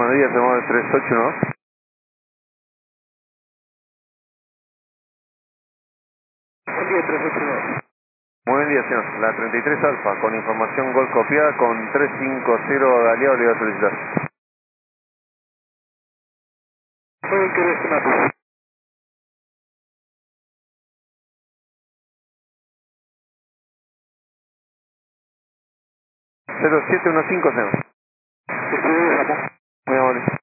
buenos días, tenemos el 381. Buen día, 382. Muy buen día, señor. La 33 Alfa, con información Gol copiada, con 350 de aliado le voy a solicitar. Muy bien, ¿qué estimado? 0715, señor. Estoy de Japón. Muy amable.